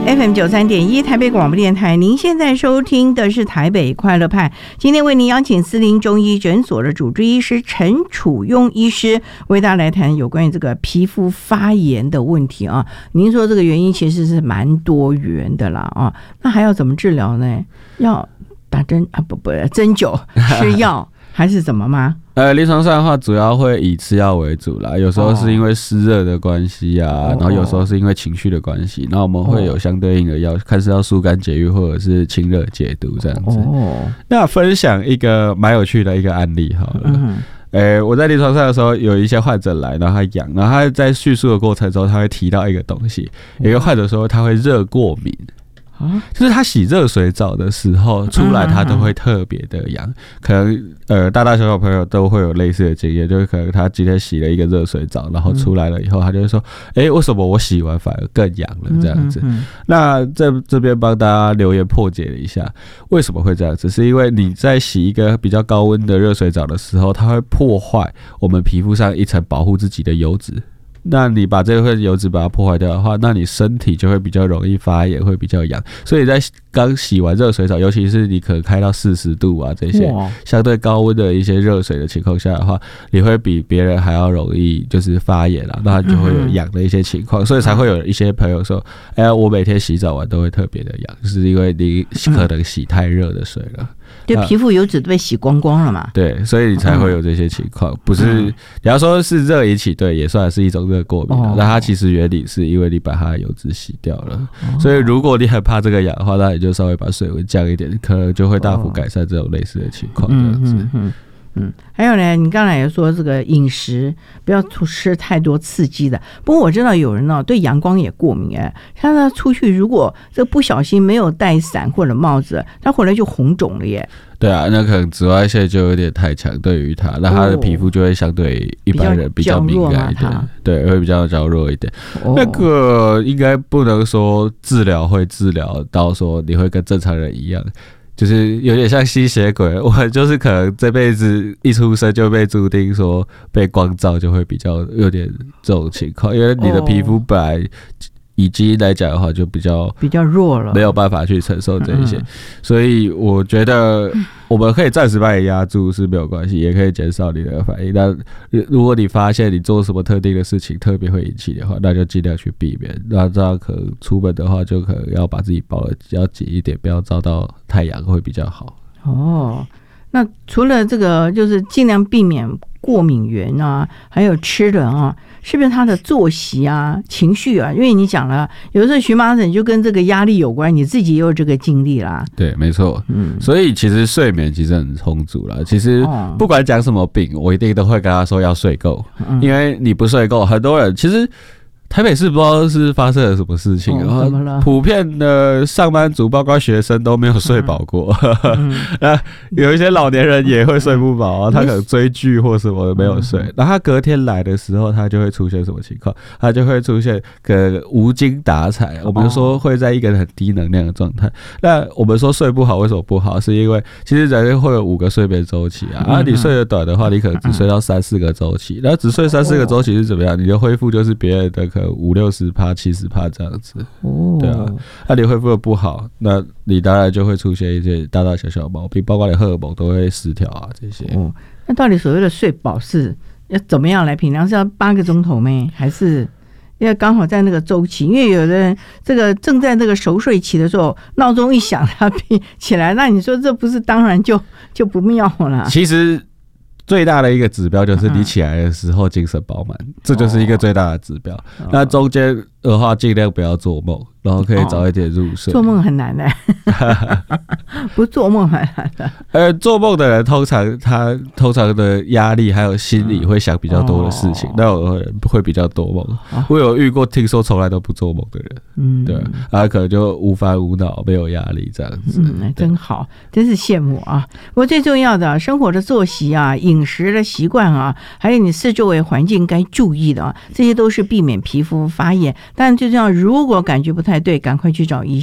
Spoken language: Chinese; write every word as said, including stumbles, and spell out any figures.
F M 九三点一台北广播电台，您现在收听的是台北快乐派。今天为您邀请斯林中医诊所的主治医师陈楚庸医师，为大家来谈有关于这个皮肤发炎的问题啊。您说这个原因其实是蛮多元的啦啊，那还要怎么治疗呢？要打针啊？不不，针灸、吃药还是怎么吗？ 呃，临床上的话，主要会以吃药为主啦。有时候是因为湿热的关系啊，哦、然后有时候是因为情绪的关系，那我们会有相对应的药，看是要疏肝解郁或者是清热解毒这样子。哦，那分享一个蛮有趣的一个案例好了。嗯欸、我在临床上的时候，有一些患者来，然后他痒，然后他在叙述的过程中，他会提到一个东西，有一个患者说他会热过敏。就是他洗热水澡的时候出来，他都会特别的痒。可能呃大大小小朋友都会有类似的经验，就是可能他今天洗了一个热水澡，然后出来了以后，他就会说：“哎、欸，为什么我洗完反而更痒了？”这样子。那这这边帮大家留言破解了一下，为什么会这样子？是因为你在洗一个比较高温的热水澡的时候，它会破坏我们皮肤上一层保护自己的油脂。那你把这块油脂把它破坏掉的话，那你身体就会比较容易发炎，会比较痒。所以在刚洗完热水澡，尤其是你可能开到四十度啊这些相对高温的一些热水的情况下的话，你会比别人还要容易就是发炎啊，那就会有痒的一些情况，所以才会有一些朋友说：“哎呀，我每天洗澡完都会特别的痒，就是因为你可能洗太热的水了。” 就皮肤油脂都被洗光光了嘛， 对，所以你才会有这些情况。不是你要说是热引起，对，也算是一种热过敏。那它其实原理是因为你把它的油脂洗掉了，所以如果你很怕这个痒的话，那你就稍微把水温降一点，可能就会大幅改善这种类似的情况。这样子。嗯嗯嗯，还有呢，你刚才也说这个饮食不要吃太多刺激的。不过我知道有人呢、哦、对阳光也过敏哎，像他出去如果这不小心没有带伞或者帽子，他回来就红肿了耶。 对啊，那可能紫外线就有点太强对于他，那他的皮肤就会相对一般人比较敏感一点，对，会比较娇弱一点。哦、那个应该不能说治疗会治疗到说你会跟正常人一样。就是有点像吸血鬼，我就是可能这辈子一出生就被注定说被光照就会比较有点这种情况，因为你的皮肤本来以基因来讲的话就比较比较弱了， 没有办法去承受这一些，嗯、所以我觉得我们可以暂时把你压住是没有关系，也可以减少你的反应。但如果你发现你做什么特定的事情特别会引起的话，那就尽量去避免。那这样可能出门的话，就可能要把自己包得比较紧一点，不要照到太阳会比较好。 哦，那除了这个，就是尽量避免过敏源啊，还有吃的啊，是不是他的作息啊、情绪啊？因为你讲了，有的时候荨麻疹就跟这个压力有关，你自己也有这个经历啦。 对，没错。嗯，所以其实睡眠其实很充足啦。其实不管讲什么病，我一定都会跟他说要睡够，嗯、因为你不睡够，很多人其实。台北市不知道是发生了什么事情， 哦、怎么了？ 普遍的上班族，包括学生都没有睡饱过。嗯、那有一些老年人也会睡不饱啊，他可能追剧或什么没有睡，然后他隔天来的时候，他就会出现什么情况？他就会出现个无精打采，我们说会在一个很低能量的状态。那我们说睡不好为什么不好？是因为其实人会有五个睡眠周期啊，啊，你睡得短的话，你可能只睡到三四个周期，然后只睡三四个周期是怎么样？你的恢复就是别人的。五六十趴、七十趴这样子，哦，对啊，那你恢复的不好，那你当然就会出现一些大大小小的毛病，包括你荷尔蒙都会失调啊这些。 哦，那到底所谓的睡饱是要怎么样来评量？是要八个钟头吗？还是要刚好在那个周期？因为有的人这个正在那个熟睡期的时候，闹钟一响他起来，那你说这不是当然就就不妙了？ 其实。最大的一个指标就是你起来的时候精神饱满，嗯、这就是一个最大的指标。哦、那中间的话，尽量不要做梦，然后可以早一点入睡。 哦、做梦很难的，不做梦很难的。 呃，做梦的人通常他通常的压力还有心理会想比较多的事情，嗯、那有的人会比较多梦。哦、我有遇过听说从来都不做梦的人，嗯，对，他可能就无烦无恼，没有压力这样子。 嗯，真好，真是羡慕啊！不过最重要的，生活的作息啊，饮食的习惯啊，还有你四周围环境该注意的啊，这些都是避免皮肤发炎。但最重要，如果感觉不太对，赶快去找医生。